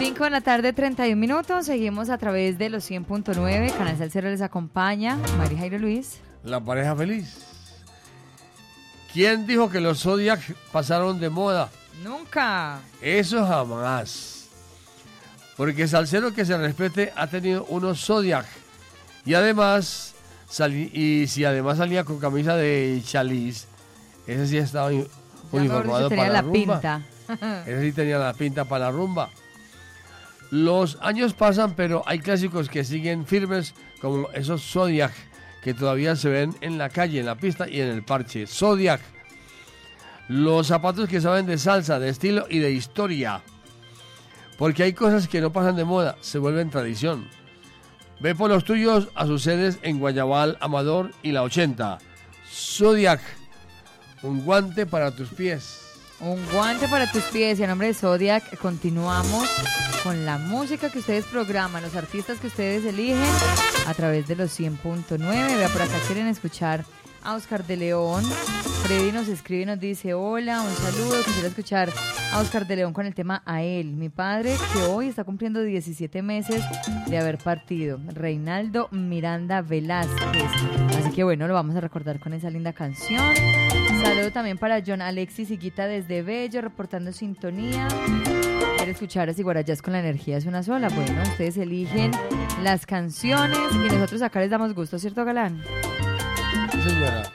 5 de la tarde, 31 minutos. Seguimos a través de los 100.9. Canal Salcero les acompaña. María Jairo Luis. La pareja feliz. ¿Quién dijo que los Zodiac pasaron de moda? Nunca. Eso jamás. Porque Salcero que se respete ha tenido unos Zodiac. Y además, si además salía con camisa de Chalice, ese sí estaba uniformado para la rumba. Pinta. Ese sí tenía la pinta para la rumba. Los años pasan, pero hay clásicos que siguen firmes, como esos Zodiac, que todavía se ven en la calle, en la pista y en el parche. Zodiac. Los zapatos que saben de salsa, de estilo y de historia. Porque hay cosas que no pasan de moda, se vuelven tradición. Ve por los tuyos a sus sedes en Guayabal, Amador y la 80. Zodiac. Un guante para tus pies. Un guante para tus pies. Y a nombre de Zodiac continuamos con la música que ustedes programan, los artistas que ustedes eligen a través de los 100.9. Vea, por acá quieren escuchar a Oscar de León. Freddy nos escribe y nos dice: hola, un saludo, quisiera escuchar a Oscar de León con el tema A él, mi padre, que hoy está cumpliendo 17 meses de haber partido. Reinaldo Miranda Velázquez. Así que bueno, lo vamos a recordar con esa linda canción. Saludo también para John Alexis Higuita desde Bello, reportando sintonía. ¿Quiere escuchar a Ciguarayas con la energía es una sola? Bueno, ustedes eligen las canciones y nosotros acá les damos gusto, ¿cierto, Galán? Sí, señora.